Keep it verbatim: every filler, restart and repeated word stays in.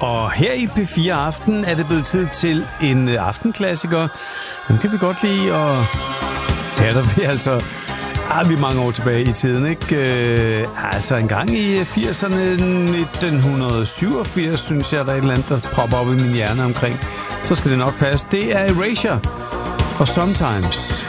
Og her i P fire Aften er det blevet tid til en aftenklassiker. Den kan vi godt lide, og her der vi altså... Ah, vi er mange år tilbage i tiden, ikke? Øh, altså en gang i firserne, nitten syvogfirs, synes jeg, der er et eller andet, der propper op i min hjerne omkring. Så skal det nok passe. Det er Erasure og Sometimes.